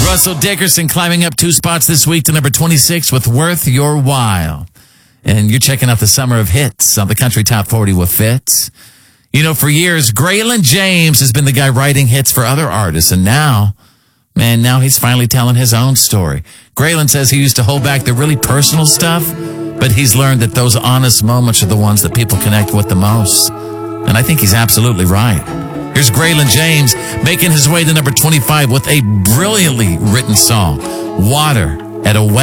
Russell Dickerson climbing up 2 spots this week to number 26 with Worth Your While. And you're checking out the Summer of Hits on the Country Top 40 with Fitz. You know, for years, Graylin James has been the guy writing hits for other artists. And now he's finally telling his own story. Graylin says he used to hold back the really personal stuff, but he's learned that those honest moments are the ones that people connect with the most. And I think he's absolutely right. Here's Graylin James making his way to number 25 with a brilliantly written song, Water at a Wedding.